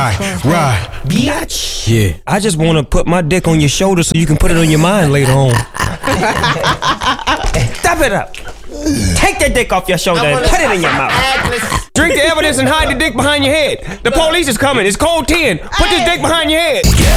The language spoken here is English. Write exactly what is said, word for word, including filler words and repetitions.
Right, right. Biatch. Yeah. I just want to put my dick on your shoulder so you can put it on your mind later on. Stop it up. Take that dick off your shoulder and put it in your mouth. Drink the evidence and hide the dick behind your head. The police is coming. It's code ten. Put this dick behind your head.